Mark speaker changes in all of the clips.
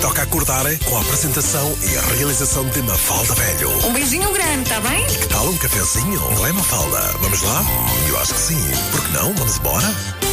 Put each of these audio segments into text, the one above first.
Speaker 1: toca acordar com a apresentação e a realização de Mafalda Velho.
Speaker 2: Um beijinho grande, tá bem?
Speaker 1: Que tal um cafezinho? Não é, Mafalda? Vamos lá? Eu acho que sim. Por que não? Vamos embora?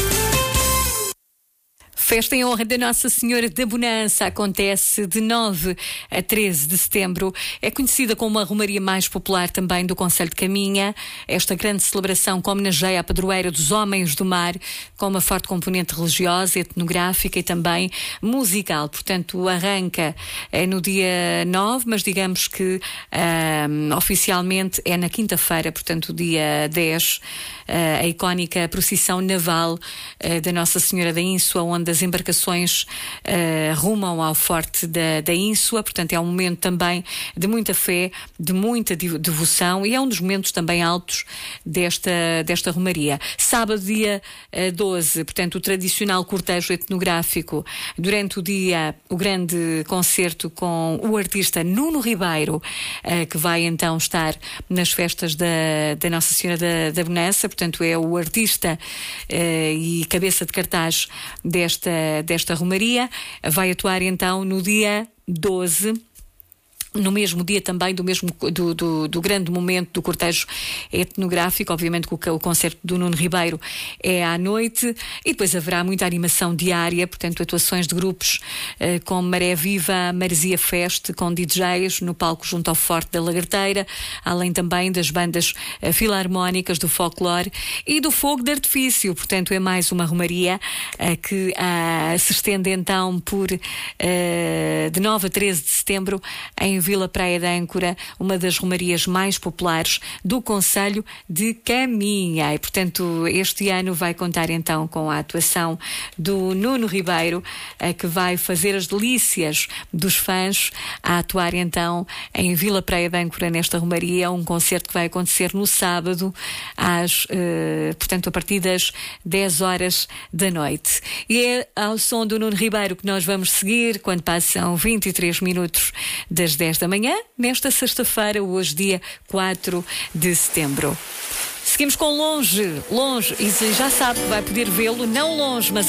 Speaker 2: Festa em honra da Nossa Senhora da Bonança acontece de 9 a 13 de setembro. É conhecida como a romaria mais popular também do concelho de Caminha. Esta grande celebração que homenageia a padroeira dos homens do mar, com uma forte componente religiosa, etnográfica e também musical. Portanto, arranca no dia 9, mas digamos que oficialmente é na quinta-feira, portanto, dia 10, a icónica procissão naval da Nossa Senhora da Ínsua, onde as embarcações rumam ao forte da Ínsua. Portanto, é um momento também de muita fé, de muita devoção, e é um dos momentos também altos desta romaria. Sábado, dia 12, portanto, o tradicional cortejo etnográfico. Durante o dia, o grande concerto com o artista Nuno Ribeiro, que vai então estar nas festas da Nossa Senhora da Bonança. Portanto, é o artista e cabeça de cartaz desta romaria. Vai atuar então no dia 12, no mesmo dia também do grande momento do cortejo etnográfico. Obviamente que o concerto do Nuno Ribeiro é à noite, e depois haverá muita animação diária, portanto atuações de grupos como Maré Viva, Maresia Fest, com DJs no palco junto ao Forte da Lagarteira, além também das bandas filarmónicas do folclore e do fogo de artifício. Portanto, é mais uma romaria que se estende então por de 9 a 13 de setembro em Vila Praia de Âncora, uma das romarias mais populares do concelho de Caminha. E, portanto, este ano vai contar então com a atuação do Nuno Ribeiro, que vai fazer as delícias dos fãs a atuar então em Vila Praia de Âncora nesta romaria, um concerto que vai acontecer no sábado portanto, a partir das 10 horas da noite. E é ao som do Nuno Ribeiro que nós vamos seguir quando passam 23 minutos das 10 da manhã, nesta sexta-feira, hoje dia 4 de setembro. Seguimos com Longe, e já sabe que vai poder vê-lo, não longe, mas